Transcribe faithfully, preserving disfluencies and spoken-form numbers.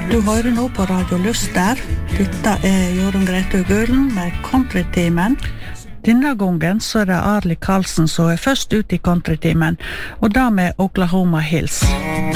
Du hører nå på Radio Lyster. Dette er Jorunn Grete Gulen med Countrytimen. Denne gangen så er det Arli Karlsen som er først ut i Countrytimen, og da med Oklahoma Hills.